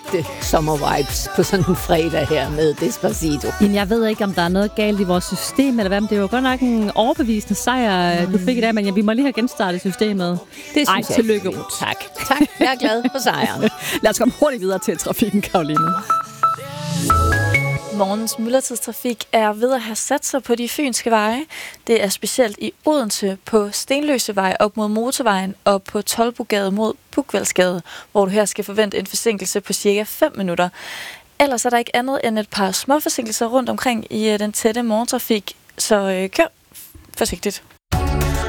ægte sommervibes på sådan en fredag her med Despacito. Men jeg ved ikke, om der er noget galt i vores system, eller hvad, men det er jo godt nok en overbevisende sejr, du fik i dag, men vi må lige have genstartet systemet. Det synes jeg. Tillykke, Ruth. Tak. Jeg er glad for sejren. Lad os komme hurtigt videre til trafikken, Karoline. Morgens myldretidstrafik er ved at have sat sig på de fynske veje. Det er specielt i Odense på Stenløsevej op mod motorvejen og på Toldbogade mod Bugvældsgade, hvor du her skal forvente en forsinkelse på cirka 5 minutter. Ellers er der ikke andet end et par små forsinkelser rundt omkring i den tætte morgentrafik, så kør forsigtigt.